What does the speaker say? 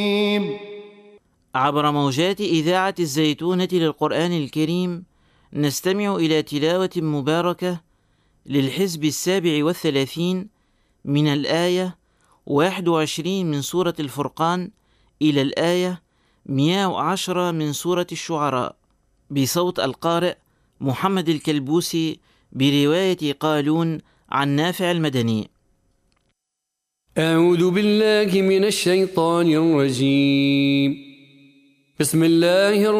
عبر موجات إذاعة الزيتونة للقرآن الكريم نستمع إلى تلاوة مباركة للحزب 37 من الآية 21 من سورة الفرقان إلى الآية 110 من سورة الشعراء بصوت القارئ محمد الكلبوسي برواية قالون عن نافع المدني. أعوذ بالله من الشيطان الرجيم. بسم الله